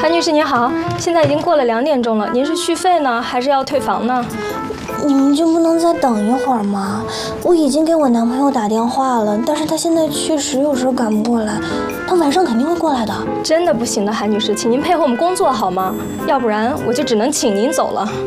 韩女士您好，现在已经过了2点钟了，您是续费呢，还是要退房呢？ 你们就不能再等一会儿吗？我已经给我男朋友打电话了，但是他现在确实有事赶不过来，他晚上肯定会过来的。 真的不行的，韩女士，请您配合我们工作好吗？要不然我就只能请您走了。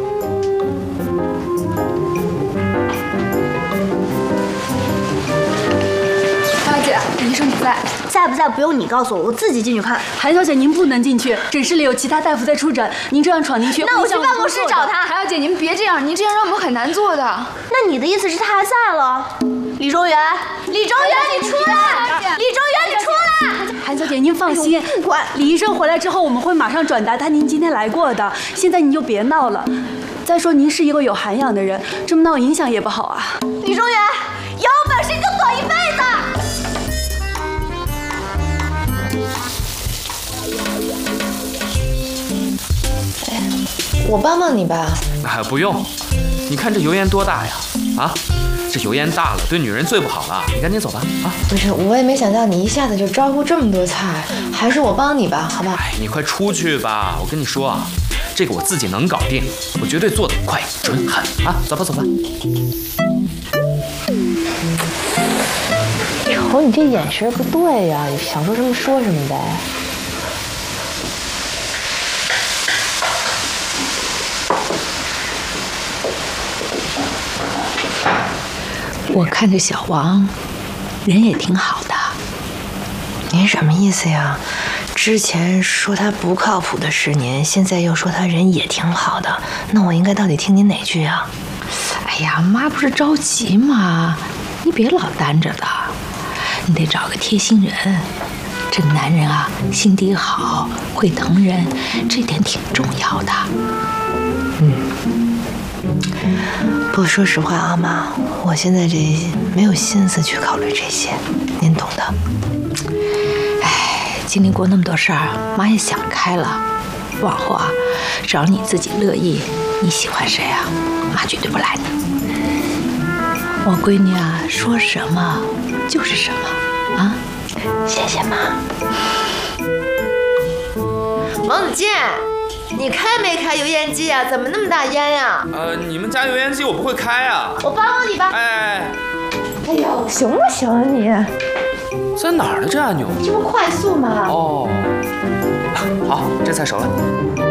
大姐，医生不在。 在不在不用你告诉我，我自己进去看。 韩小姐，您不能进去，诊室里有其他大夫在出诊，您这样闯进去， 那我去办公室找他。 韩小姐，您别这样，您这样让我们很难做的。 那你的意思是他还在了？李中原，李中原，你出来！李中原，你出来！ 韩小姐，您放心， 不管李医生回来之后，我们会马上转达他您今天来过的。现在您就别闹了。再说您是一个有涵养的人，这么闹影响也不好啊。 李中原，有本事你就躲一辈子！ 我帮帮你吧。 哎，不用，你看这油烟多大呀！啊，这油烟大了对女人最不好了。你赶紧走吧。啊， 不是，我也没想到你一下子就招呼这么多菜，还是我帮你吧，好吧？ 哎，你快出去吧！我跟你说啊，这个我自己能搞定，我绝对做得快、准、狠啊！走吧，走吧。 瞅你这眼神不对呀，想说什么说什么呗。 我看这小王，人也挺好的。 您什么意思呀？之前说他不靠谱的10年，现在又说他人也挺好的，那我应该到底听您哪句啊？ 哎呀，妈不是着急吗？你别老单着的，你得找个贴心人。这男人啊，心地好，会疼人，这点挺重要的。 不过说实话啊，妈，我现在这没有心思去考虑这些，您懂的。 哎，经历过那么多事儿，妈也想开了。往后啊，只要你自己乐意，你喜欢谁啊，妈绝对不拦你。我闺女啊，说什么就是什么啊。 谢谢妈。王子健，你开没开油烟机啊？怎么那么大烟呀？ 你们家油烟机我不会开啊。 我帮帮你吧。 哎呦，行不行啊你？ 在哪儿呢？这按钮？ 这不快速吗？ 哦，好，这菜熟了。